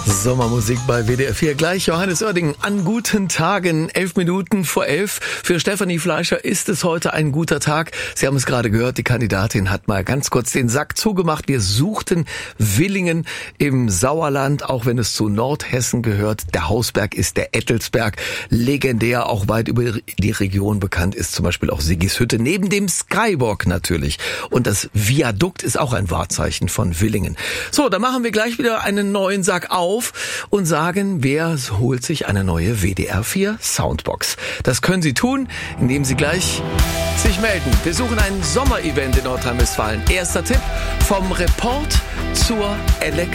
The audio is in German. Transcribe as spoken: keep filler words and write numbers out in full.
Sommermusik bei W D R vier. Gleich Johannes Oerding an guten Tagen. Elf Minuten vor elf. Für Stefanie Fleischer ist es heute ein guter Tag. Sie haben es gerade gehört, die Kandidatin hat mal ganz kurz den Sack zugemacht. Wir suchten Villingen im Sauerland, auch wenn es zu Nordhessen gehört. Der Hausberg ist der Ettelsberg. Legendär, auch weit über die Region bekannt ist zum Beispiel auch Siggishütte. Neben dem Skywalk natürlich. Und das Viadukt ist auch ein Wahrzeichen von Villingen. So, dann machen wir gleich wieder einen neuen Sack auf und sagen, wer holt sich eine neue W D R vier Soundbox. Das können Sie tun, indem Sie gleich sich melden. Wir suchen ein Sommerevent in Nordrhein-Westfalen. Erster Tipp: vom Report zur Elektronik.